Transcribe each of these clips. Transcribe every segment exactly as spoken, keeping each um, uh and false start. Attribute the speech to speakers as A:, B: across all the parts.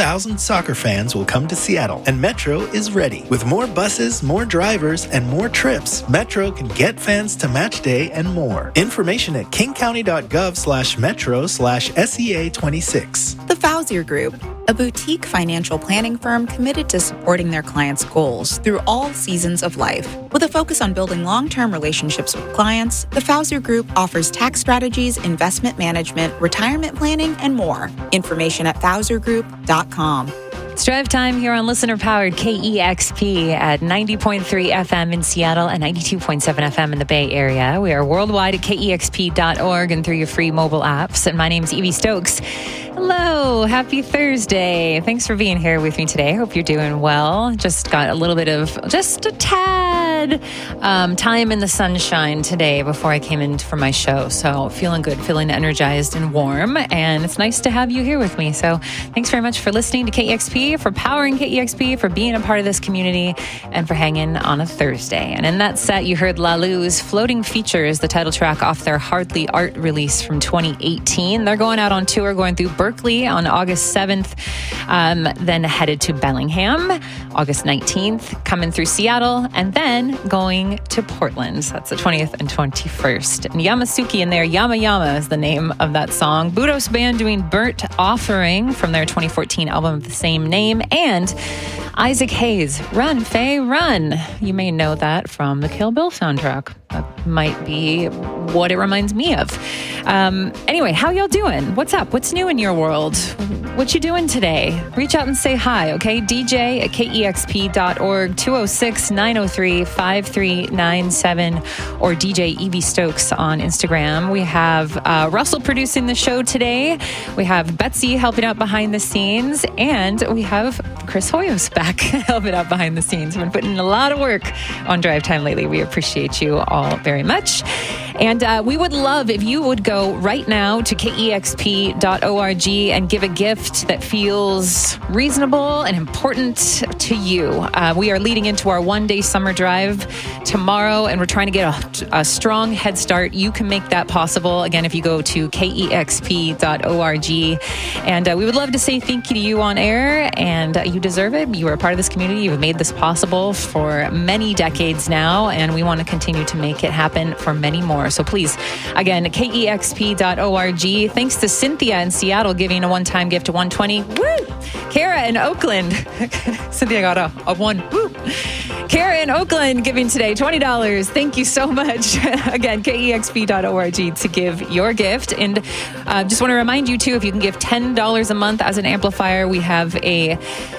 A: thousand soccer fans will come to Seattle, and Metro is ready. With more buses, more drivers, and more trips, Metro can get fans to match day and more. Information at kingcounty.gov slash metro slash SEA 26.
B: The Fauzier Group, a boutique financial planning firm committed to supporting their clients' goals through all seasons of life. With a focus on building long-term relationships with clients, the Fauzier Group offers tax strategies, investment management, retirement planning, and more. Information at fauzier group dot com.
C: It's Drive Time here on listener-powered K E X P at ninety point three F M in Seattle and ninety-two point seven F M in the Bay Area. We are worldwide at K E X P dot org and through your free mobile apps. And my name's Evie Stokes. Hello, happy Thursday. Thanks for being here with me today. Hope you're doing well. Just got a little bit of, just a tad um, time in the sunshine today before I came in for my show. So feeling good, feeling energized and warm. And it's nice to have you here with me. So thanks very much for listening to K E X P, for powering K E X P, for being a part of this community, and for hanging on a Thursday. And in that set, you heard Lalou's Floating Features, the title track off their Hardly Art release from twenty eighteen. They're going out on tour, going through Berkeley on August seventh, um, then headed to Bellingham August nineteenth, coming through Seattle, and then going to Portland. That's the twentieth and twenty-first. And Yamasuki in there, Yama Yama is the name of that song. Budos Band doing Burnt Offering from their twenty fourteen album of the same name, and Isaac Hayes, Run, Faye, Run. You may know that from the Kill Bill soundtrack. That might be what it reminds me of. Um, anyway, how y'all doing? What's up? What's new in your world? What you doing today? Reach out and say hi, okay? D J at K E X P dot org, two oh six, nine oh three, five three nine seven, or D J Evie Stokes on Instagram. We have uh, Russell producing the show today. We have Betsy helping out behind the scenes, and we have Chris Hoyos back helping out behind the scenes. We've been putting in a lot of work on Drive Time lately. We appreciate you all very much. And uh, we would love if you would go right now to K E X P dot org and give a gift that feels reasonable and important to you. Uh, we are leading into our one-day summer drive tomorrow, and we're trying to get a, a strong head start. You can make that possible, again, if you go to K E X P dot org. And uh, we would love to say thank you to you on air, and uh, you deserve it. You are a part of this community. You've made this possible for many decades now, and we want to continue to make it happen for many more. So please, again, K E X P dot org. Thanks to Cynthia in Seattle giving a one-time gift to one twenty. Woo! Kara in Oakland. Cynthia got a, a one. Woo! Kara in Oakland giving today twenty dollars. Thank you so much. Again, K E X P dot org to give your gift. And uh, just want to remind you, too, if you can give ten dollars a month as an amplifier, we have a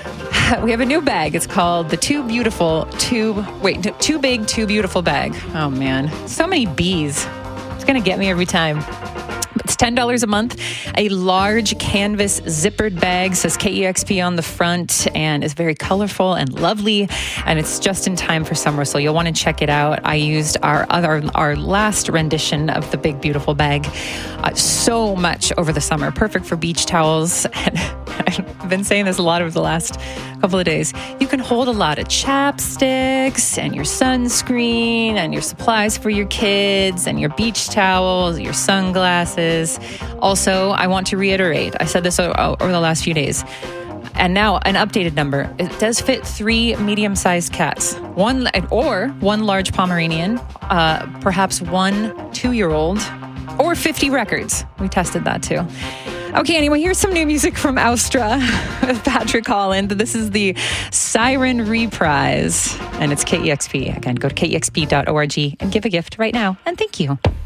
C: We have a new bag. It's called the Too Beautiful, Too, wait, Too Big, Too Beautiful bag. Oh, man. So many B's. It's going to get me every time. It's ten dollars a month. A large canvas zippered bag, says K E X P on the front, and is very colorful and lovely. And it's just in time for summer, so you'll want to check it out. I used our other, our last rendition of the big, beautiful bag uh, so much over the summer. Perfect for beach towels. And I've been saying this a lot over the last couple of days. You can hold a lot of chapsticks and your sunscreen and your supplies for your kids and your beach towels, your sunglasses. Also, I want to reiterate, I said this over the last few days, and now an updated number. It does fit three medium-sized cats, one or one large Pomeranian, uh, perhaps one two-year-old, or fifty records. We tested that too. Okay, anyway, here's some new music from Austra with Patrick Holland. This is the Siren Reprise, and it's K E X P. Again, go to K E X P dot org and give a gift right now. And thank you.